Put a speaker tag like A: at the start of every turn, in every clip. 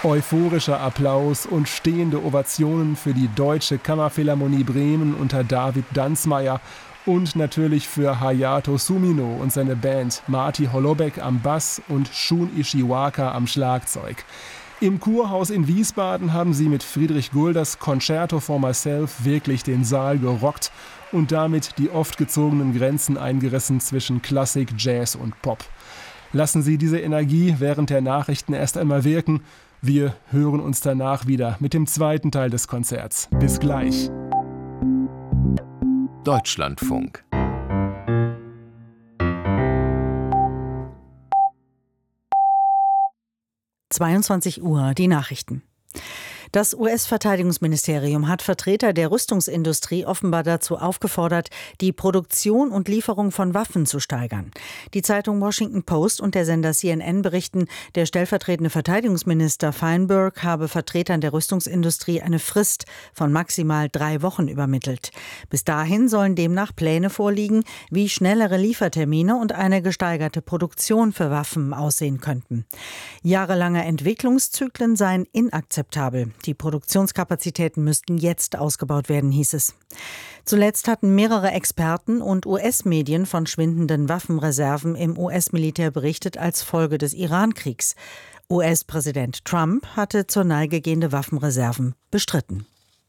A: Euphorischer Applaus und stehende Ovationen für die Deutsche Kammerphilharmonie Bremen unter David Danzmeier und natürlich für Hayato Sumino und seine Band, Marty Holoubek am Bass und Shun Ishiwaka am Schlagzeug. Im Kurhaus in Wiesbaden haben sie mit Friedrich Gulders Concerto for Myself wirklich den Saal gerockt und damit die oft gezogenen Grenzen eingerissen zwischen Klassik, Jazz und Pop. Lassen Sie diese Energie während der Nachrichten erst einmal wirken. Wir hören uns danach wieder mit dem zweiten Teil des Konzerts. Bis gleich.
B: Deutschlandfunk.
C: Uhr, die Nachrichten. Das US-Verteidigungsministerium hat Vertreter der Rüstungsindustrie offenbar dazu aufgefordert, die Produktion und Lieferung von Waffen zu steigern. Die Zeitung Washington Post und der Sender CNN berichten, der stellvertretende Verteidigungsminister Feinberg habe Vertretern der Rüstungsindustrie eine Frist von maximal 3 Wochen übermittelt. Bis dahin sollen demnach Pläne vorliegen, wie schnellere Liefertermine und eine gesteigerte Produktion für Waffen aussehen könnten. Jahrelange Entwicklungszyklen seien inakzeptabel. Die Produktionskapazitäten müssten jetzt ausgebaut werden, hieß es. Zuletzt hatten mehrere Experten und US-Medien von schwindenden Waffenreserven im US-Militär berichtet als Folge des Iran-Kriegs. US-Präsident Trump hatte zur Neige gehende Waffenreserven bestritten.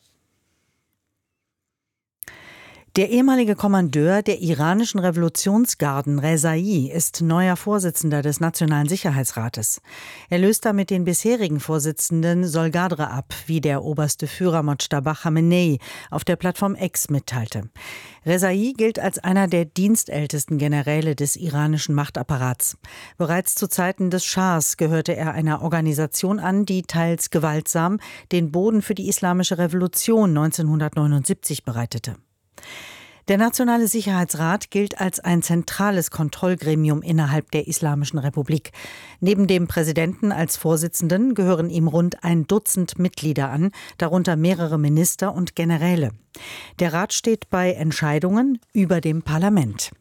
C: Der ehemalige Kommandeur der iranischen Revolutionsgarden Rezai ist neuer Vorsitzender des Nationalen Sicherheitsrates. Er löst damit den bisherigen Vorsitzenden Solgadre ab, wie der oberste Führer Mojtaba Khamenei auf der Plattform X mitteilte. Rezai gilt als einer der dienstältesten Generäle des iranischen Machtapparats. Bereits zu Zeiten des Schahs gehörte er einer Organisation an, die teils gewaltsam den Boden für die Islamische Revolution 1979 bereitete. Der Nationale Sicherheitsrat gilt als ein zentrales Kontrollgremium innerhalb der Islamischen Republik. Neben dem Präsidenten als Vorsitzenden gehören ihm rund 1 Dutzend Mitglieder an, darunter mehrere Minister und Generäle. Der Rat steht bei Entscheidungen über dem Parlament.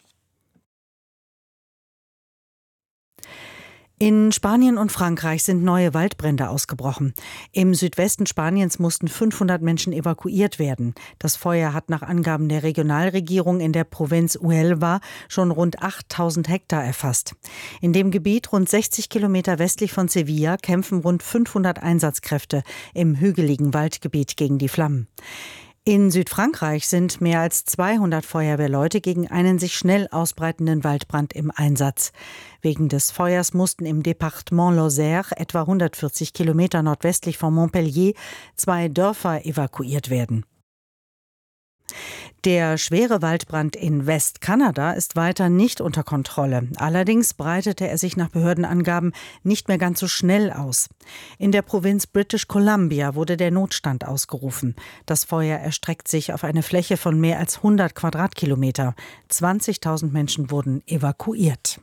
C: In Spanien und Frankreich sind neue Waldbrände ausgebrochen. Im Südwesten Spaniens mussten 500 Menschen evakuiert werden. Das Feuer hat nach Angaben der Regionalregierung in der Provinz Huelva schon rund 8000 Hektar erfasst. In dem Gebiet rund 60 Kilometer westlich von Sevilla kämpfen rund 500 Einsatzkräfte im hügeligen Waldgebiet gegen die Flammen. In Südfrankreich sind mehr als 200 Feuerwehrleute gegen einen sich schnell ausbreitenden Waldbrand im Einsatz. Wegen des Feuers mussten im Departement Lozère, etwa 140 Kilometer nordwestlich von Montpellier, 2 Dörfer evakuiert werden. Der schwere Waldbrand in Westkanada ist weiter nicht unter Kontrolle. Allerdings breitete er sich nach Behördenangaben nicht mehr ganz so schnell aus. In der Provinz British Columbia wurde der Notstand ausgerufen. Das Feuer erstreckt sich auf eine Fläche von mehr als 100 Quadratkilometer. 20.000 Menschen wurden evakuiert.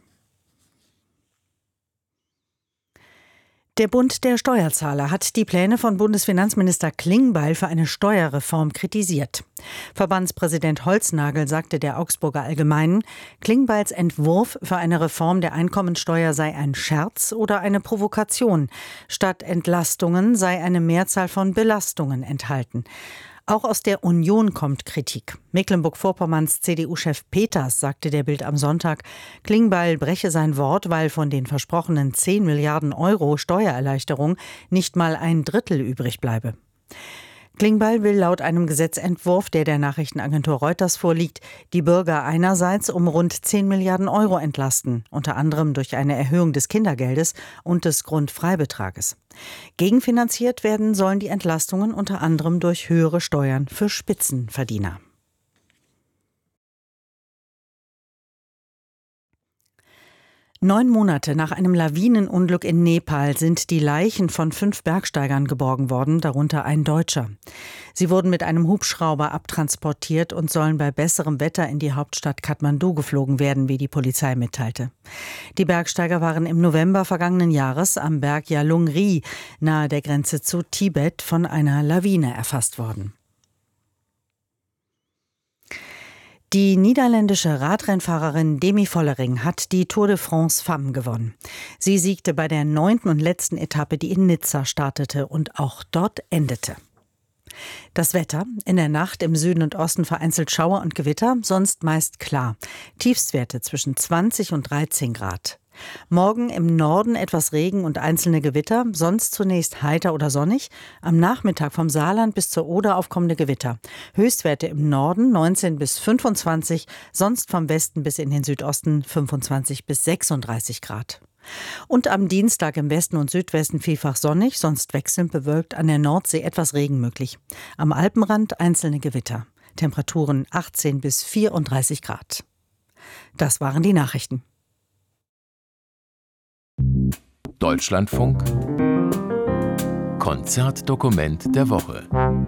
C: Der Bund der Steuerzahler hat die Pläne von Bundesfinanzminister Klingbeil für eine Steuerreform kritisiert. Verbandspräsident Holznagel sagte der Augsburger Allgemeinen, Klingbeils Entwurf für eine Reform der Einkommensteuer sei ein Scherz oder eine Provokation. Statt Entlastungen sei eine Mehrzahl von Belastungen enthalten. Auch aus der Union kommt Kritik. Mecklenburg-Vorpommerns CDU-Chef Peters sagte der Bild am Sonntag, Klingbeil breche sein Wort, weil von den versprochenen 10 Milliarden Euro Steuererleichterung nicht mal 1/3 übrig bleibe. Klingbeil will laut einem Gesetzentwurf, der Nachrichtenagentur Reuters vorliegt, die Bürger einerseits um rund 10 Milliarden Euro entlasten, unter anderem durch eine Erhöhung des Kindergeldes und des Grundfreibetrages. Gegenfinanziert werden sollen die Entlastungen unter anderem durch höhere Steuern für Spitzenverdiener. Neun Monate nach einem Lawinenunglück in Nepal sind die Leichen von 5 Bergsteigern geborgen worden, darunter ein Deutscher. Sie wurden mit einem Hubschrauber abtransportiert und sollen bei besserem Wetter in die Hauptstadt Kathmandu geflogen werden, wie die Polizei mitteilte. Die Bergsteiger waren im November vergangenen Jahres am Berg Yalungri nahe der Grenze zu Tibet von einer Lawine erfasst worden. Die niederländische Radrennfahrerin Demi Vollering hat die Tour de France Femmes gewonnen. Sie siegte bei der 9. und letzten Etappe, die in Nizza startete und auch dort endete. Das Wetter: in der Nacht im Süden und Osten vereinzelt Schauer und Gewitter, sonst meist klar. Tiefstwerte zwischen 20 und 13 Grad. Morgen im Norden etwas Regen und einzelne Gewitter, sonst zunächst heiter oder sonnig. Am Nachmittag vom Saarland bis zur Oder aufkommende Gewitter. Höchstwerte im Norden 19 bis 25, sonst vom Westen bis in den Südosten 25 bis 36 Grad. Und am Dienstag im Westen und Südwesten vielfach sonnig, sonst wechselnd bewölkt, an der Nordsee etwas Regen möglich. Am Alpenrand einzelne Gewitter. Temperaturen 18 bis 34 Grad. Das waren die Nachrichten.
B: Deutschlandfunk Konzertdokument der Woche.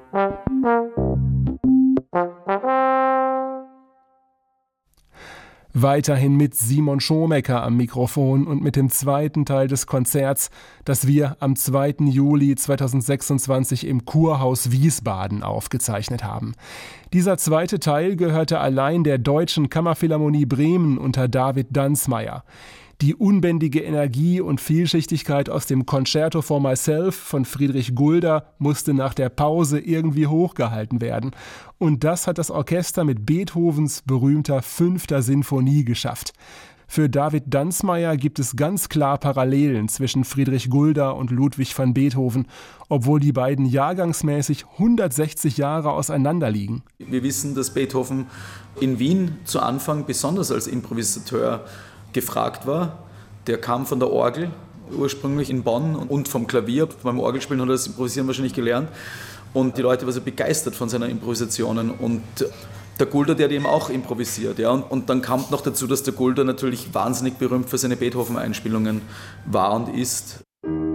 A: Weiterhin mit Simon Schomecker am Mikrofon und mit dem zweiten Teil des Konzerts, das wir am 2. Juli 2026 im Kurhaus Wiesbaden aufgezeichnet haben. Dieser zweite Teil gehörte allein der Deutschen Kammerphilharmonie Bremen unter David Danzmaier. Die unbändige Energie und Vielschichtigkeit aus dem Concerto for Myself von Friedrich Gulda musste nach der Pause irgendwie hochgehalten werden. Und das hat das Orchester mit Beethovens berühmter 5. Sinfonie geschafft. Für David Danzmaier gibt es ganz klar Parallelen zwischen Friedrich Gulda und Ludwig van Beethoven, obwohl die beiden jahrgangsmäßig 160 Jahre auseinander liegen.
D: Wir wissen, dass Beethoven in Wien zu Anfang besonders als Improvisateur gefragt war. Der kam von der Orgel, ursprünglich in Bonn, und vom Klavier. Beim Orgelspielen hat er das Improvisieren wahrscheinlich gelernt. Und die Leute waren so begeistert von seinen Improvisationen. Und der Gulda, der hat eben auch improvisiert. Ja. Und dann kam noch dazu, dass der Gulda natürlich wahnsinnig berühmt für seine Beethoven-Einspielungen war und ist.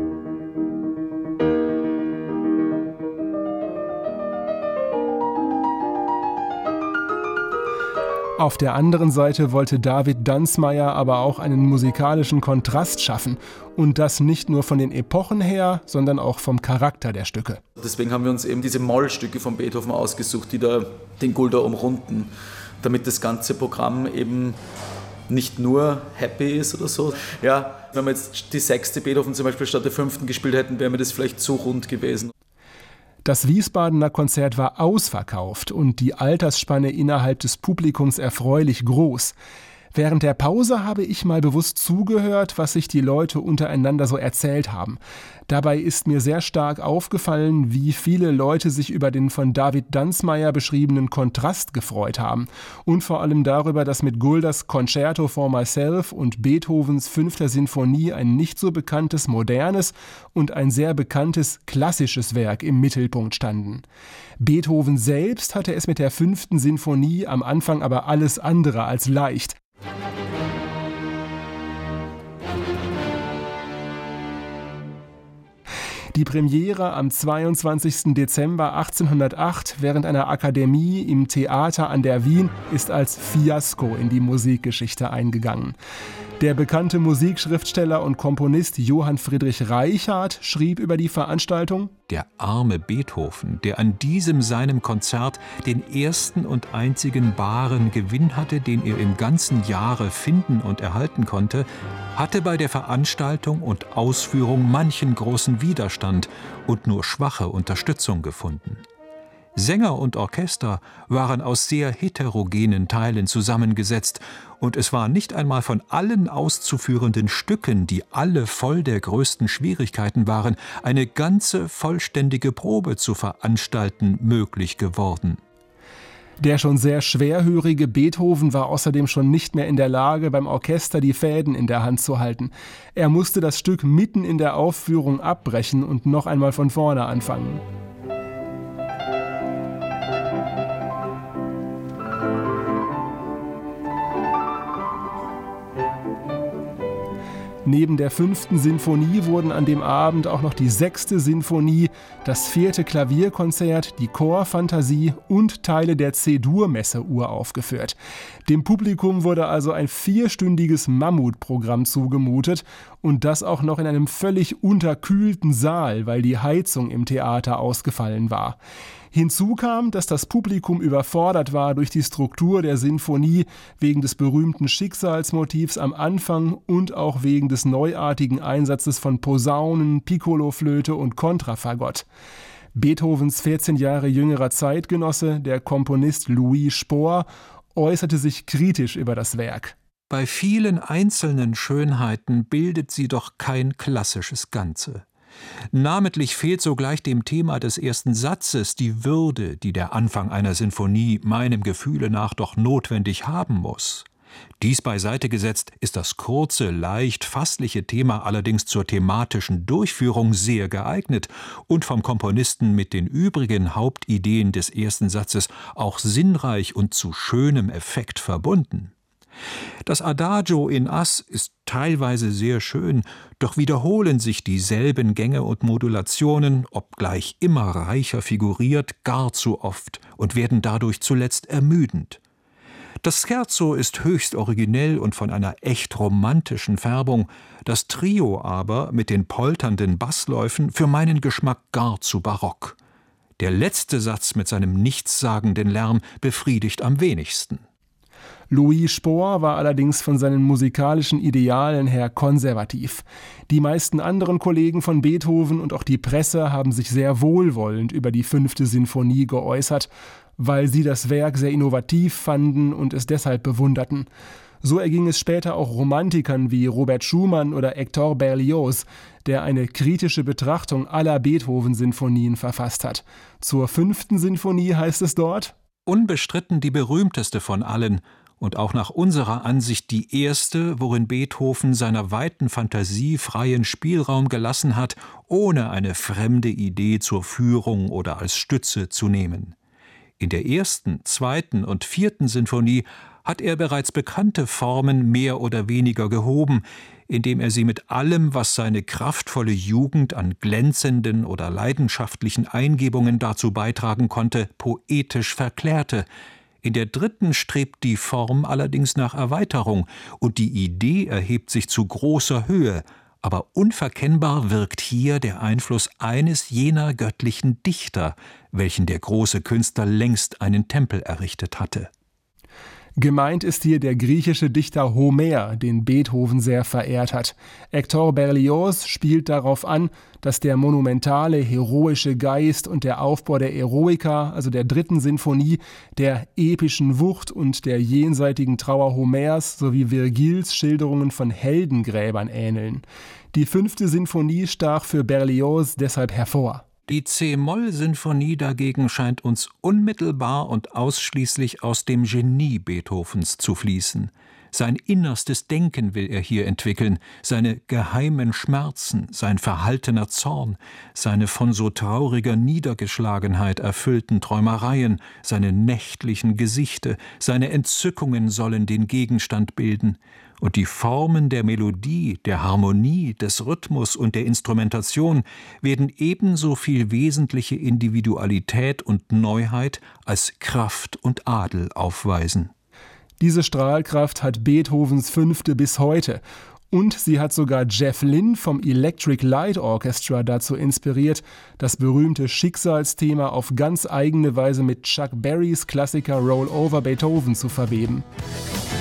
A: Auf der anderen Seite wollte David Danzmaier aber auch einen musikalischen Kontrast schaffen. Und das nicht nur von den Epochen her, sondern auch vom Charakter der Stücke.
D: Deswegen haben wir uns eben diese Mollstücke von Beethoven ausgesucht, die da den Gulda umrunden, damit das ganze Programm eben nicht nur happy ist oder so. Ja, wenn wir jetzt die 6. Beethoven zum Beispiel statt der 5. gespielt hätten, wäre mir das vielleicht zu rund gewesen.
A: Das Wiesbadener Konzert war ausverkauft und die Altersspanne innerhalb des Publikums erfreulich groß. Während der Pause habe ich mal bewusst zugehört, was sich die Leute untereinander so erzählt haben. Dabei ist mir sehr stark aufgefallen, wie viele Leute sich über den von David Danzmaier beschriebenen Kontrast gefreut haben. Und vor allem darüber, dass mit Guldas Concerto for Myself und Beethovens 5. Sinfonie ein nicht so bekanntes modernes und ein sehr bekanntes klassisches Werk im Mittelpunkt standen. Beethoven selbst hatte es mit der 5. Sinfonie am Anfang aber alles andere als leicht. Die Premiere am 22. Dezember 1808 während einer Akademie im Theater an der Wien ist als Fiasko in die Musikgeschichte eingegangen. Der bekannte Musikschriftsteller und Komponist Johann Friedrich Reichardt schrieb über die Veranstaltung:
E: Der arme Beethoven, der an diesem seinem Konzert den ersten und einzigen baren Gewinn hatte, den er im ganzen Jahre finden und erhalten konnte, hatte bei der Veranstaltung und Ausführung manchen großen Widerstand und nur schwache Unterstützung gefunden. Sänger und Orchester waren aus sehr heterogenen Teilen zusammengesetzt, und es war nicht einmal von allen auszuführenden Stücken, die alle voll der größten Schwierigkeiten waren, eine ganze vollständige Probe zu veranstalten möglich geworden.
A: Der schon sehr schwerhörige Beethoven war außerdem schon nicht mehr in der Lage, beim Orchester die Fäden in der Hand zu halten. Er musste das Stück mitten in der Aufführung abbrechen und noch einmal von vorne anfangen. Neben der 5. Sinfonie wurden an dem Abend auch noch die 6. Sinfonie, das 4. Klavierkonzert, die Chorfantasie und Teile der C-Dur-Messe uraufgeführt. Dem Publikum wurde also ein 4-stündiges Mammutprogramm zugemutet und das auch noch in einem völlig unterkühlten Saal, weil die Heizung im Theater ausgefallen war. Hinzu kam, dass das Publikum überfordert war durch die Struktur der Sinfonie wegen des berühmten Schicksalsmotivs am Anfang und auch wegen des neuartigen Einsatzes von Posaunen, Piccoloflöte und Kontrafagott. Beethovens 14 Jahre jüngerer Zeitgenosse, der Komponist Louis Spohr, äußerte sich kritisch über das Werk.
E: Bei vielen einzelnen Schönheiten bildet sie doch kein klassisches Ganze. Namentlich fehlt sogleich dem Thema des ersten Satzes die Würde, die der Anfang einer Sinfonie meinem Gefühle nach doch notwendig haben muss. Dies beiseite gesetzt, ist das kurze, leicht fassliche Thema allerdings zur thematischen Durchführung sehr geeignet und vom Komponisten mit den übrigen Hauptideen des ersten Satzes auch sinnreich und zu schönem Effekt verbunden. Das Adagio in As ist teilweise sehr schön, doch wiederholen sich dieselben Gänge und Modulationen, obgleich immer reicher figuriert, gar zu oft und werden dadurch zuletzt ermüdend. Das Scherzo ist höchst originell und von einer echt romantischen Färbung, das Trio aber mit den polternden Bassläufen für meinen Geschmack gar zu barock. Der letzte Satz mit seinem nichtssagenden Lärm befriedigt am wenigsten.
A: Louis Spohr war allerdings von seinen musikalischen Idealen her konservativ. Die meisten anderen Kollegen von Beethoven und auch die Presse haben sich sehr wohlwollend über die 5. Sinfonie geäußert, weil sie das Werk sehr innovativ fanden und es deshalb bewunderten. So erging es später auch Romantikern wie Robert Schumann oder Hector Berlioz, der eine kritische Betrachtung aller Beethoven-Sinfonien verfasst hat. Zur 5. Sinfonie heißt es dort:
E: Unbestritten die berühmteste von allen und auch nach unserer Ansicht die erste, worin Beethoven seiner weiten Fantasie freien Spielraum gelassen hat, ohne eine fremde Idee zur Führung oder als Stütze zu nehmen. In der 1., 2. und 4. Sinfonie hat er bereits bekannte Formen mehr oder weniger gehoben, indem er sie mit allem, was seine kraftvolle Jugend an glänzenden oder leidenschaftlichen Eingebungen dazu beitragen konnte, poetisch verklärte. In der 3. strebt die Form allerdings nach Erweiterung und die Idee erhebt sich zu großer Höhe, aber unverkennbar wirkt hier der Einfluss eines jener göttlichen Dichter, welchen der große Künstler längst einen Tempel errichtet hatte.
A: Gemeint ist hier der griechische Dichter Homer, den Beethoven sehr verehrt hat. Hector Berlioz spielt darauf an, dass der monumentale, heroische Geist und der Aufbau der Eroica, also der 3. Sinfonie, der epischen Wucht und der jenseitigen Trauer Homers sowie Virgils Schilderungen von Heldengräbern ähneln. Die 5. Sinfonie stach für Berlioz deshalb hervor.
E: Die C-Moll-Sinfonie dagegen scheint uns unmittelbar und ausschließlich aus dem Genie Beethovens zu fließen. Sein innerstes Denken will er hier entwickeln, seine geheimen Schmerzen, sein verhaltener Zorn, seine von so trauriger Niedergeschlagenheit erfüllten Träumereien, seine nächtlichen Gesichte, seine Entzückungen sollen den Gegenstand bilden. Und die Formen der Melodie, der Harmonie, des Rhythmus und der Instrumentation werden ebenso viel wesentliche Individualität und Neuheit als Kraft und Adel aufweisen.
A: Diese Strahlkraft hat Beethovens 5. bis heute. Und sie hat sogar Jeff Lynne vom Electric Light Orchestra dazu inspiriert, das berühmte Schicksalsthema auf ganz eigene Weise mit Chuck Berrys Klassiker Roll Over Beethoven zu verweben.